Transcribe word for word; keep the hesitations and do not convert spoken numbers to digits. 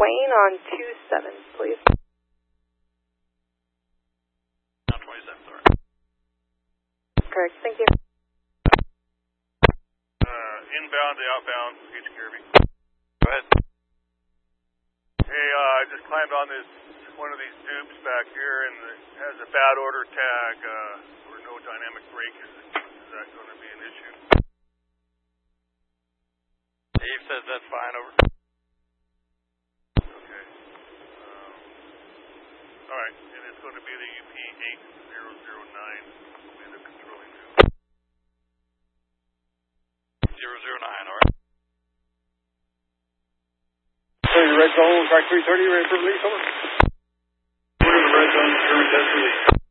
Wayne on two seven, please. On twenty-seven, sorry. Correct, thank you. Uh, inbound to outbound, H Kirby. Go ahead. Hey, uh, I just climbed on this, one of these dupes back here, and it has a bad order tag, uh, for no dynamic brake. Is, is that going to be an issue? Dave says that's fine, over. Okay. Um, all right, and it's going to be the U P eight zero zero nine will be the controlling dupe. zero zero nine, all right. Red zone, track three thirty, ready for release, over. We're in the red zone, current test release.